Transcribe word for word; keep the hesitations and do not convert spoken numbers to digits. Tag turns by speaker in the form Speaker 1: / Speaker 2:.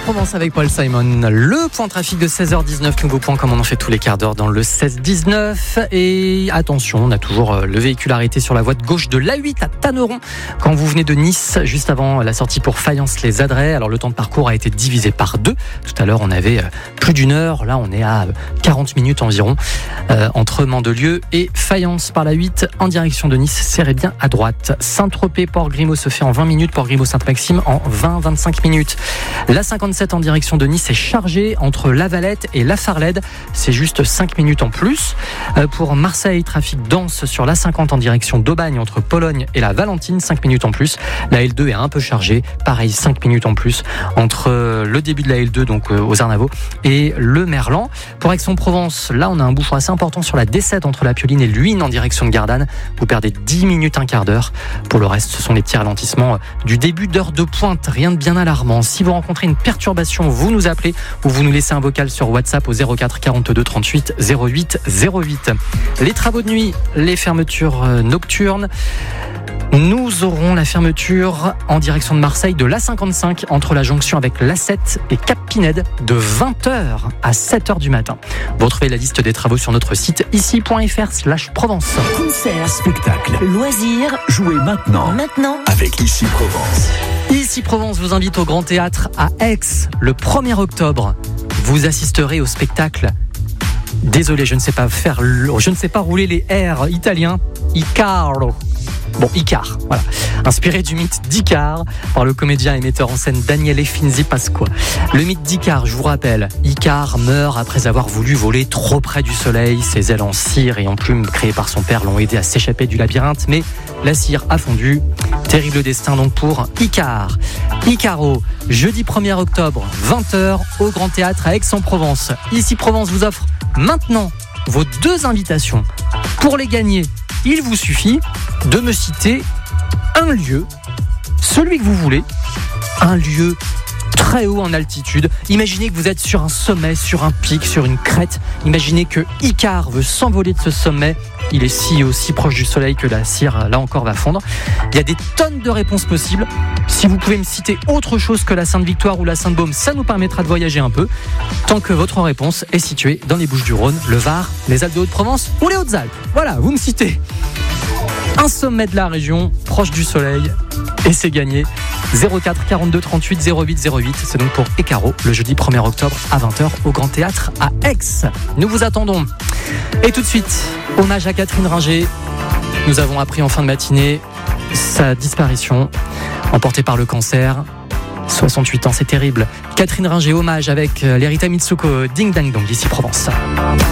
Speaker 1: Provence avec Paul Simon. Le point trafic de seize heures dix-neuf, nouveau point comme on en fait tous les quarts d'heure dans le seize dix-neuf. Et attention, on a toujours le véhicule arrêté sur la voie de gauche de l'A huit à Tanneron quand vous venez de Nice, juste avant la sortie pour Fayence-les-Adrets. Alors le temps de parcours a été divisé par deux. Tout à l'heure, on avait plus d'une heure. Là, on est à quarante minutes environ euh, entre Mandelieu et Fayence par la huit en direction de Nice. Serrez bien à droite. Saint-Tropez, Port-Grimaud se fait en vingt minutes. Port-Grimaud-Sainte-Maxime en vingt à vingt-cinq minutes. La cinquante-sept en direction de Nice est chargée entre La Valette et La Farlède. C'est juste cinq minutes en plus. Euh, pour Marseille, trafic dense sur l'A cinquante en direction d'Aubagne entre Pologne et la Valentine, cinq minutes en plus. La L deux est un peu chargée. Pareil, cinq minutes en plus entre le début de la L deux, donc euh, aux Arnavaux, et le Merlan. Pour Aix-en-Provence, là, on a un bouchon assez important sur la D sept entre la Pioline et Luynes en direction de Gardanne. Vous perdez dix minutes, un quart d'heure. Pour le reste, ce sont les petits ralentissements du début d'heure de pointe. Rien de bien alarmant. Si vous rencontrez une perturbation, vous nous appelez ou vous nous laissez un vocal sur WhatsApp au zéro quatre quarante-deux trente-huit zéro huit zéro huit. Les travaux de nuit, les fermetures nocturnes. Nous aurons la fermeture en direction de Marseille de l'A cinquante-cinq entre la jonction avec l'A sept et Cap-Pinède de vingt heures à sept heures du matin. Vous retrouvez la liste des travaux sur notre site ici.fr slash Provence.
Speaker 2: Concert,
Speaker 3: spectacle,
Speaker 2: loisirs,
Speaker 3: jouez maintenant.
Speaker 2: Maintenant
Speaker 3: Avec Ici Provence.
Speaker 1: Ici Provence vous invite au Grand Théâtre à Aix le premier octobre. Vous assisterez au spectacle. Désolé, je ne sais pas faire, je ne sais pas rouler les R italiens. Icaro. Bon, Icar, voilà. Inspiré du mythe d'Icare par le comédien et metteur en scène Daniele Finzi Pasqua. Le mythe d'Icare, je vous rappelle, Icare meurt après avoir voulu voler trop près du soleil. Ses ailes en cire et en plumes créées par son père l'ont aidé à s'échapper du labyrinthe, mais la cire a fondu. Terrible destin donc pour Icare. Icaro, jeudi premier octobre, vingt heures, au Grand Théâtre à Aix-en-Provence. Ici Provence vous offre maintenant vos deux invitations. Pour les gagner, il vous suffit de me citer un lieu, celui que vous voulez, un lieu très haut en altitude. Imaginez que vous êtes sur un sommet, sur un pic, sur une crête. Imaginez que Icare veut s'envoler de ce sommet. Il est si haut, si proche du soleil que la cire, là encore, va fondre. Il y a des tonnes de réponses possibles. Si vous pouvez me citer autre chose que la Sainte-Victoire ou la Sainte-Baume, ça nous permettra de voyager un peu, tant que votre réponse est située dans les Bouches-du-Rhône, le Var, les Alpes de Haute-Provence ou les Hautes-Alpes. Voilà, vous me citez un sommet de la région, proche du soleil, et c'est gagné. zéro quatre quarante-deux trente-huit zéro huit zéro huit, c'est donc pour Icaro, le jeudi premier octobre à vingt heures au Grand Théâtre à Aix. Nous vous attendons. Et tout de suite, hommage à Catherine Ringer. Nous avons appris en fin de matinée sa disparition, emportée par le cancer. soixante-huit ans, c'est terrible. Catherine Ringer, hommage avec l'Erita Mitsuko, Ding Dang Dong, ici Provence.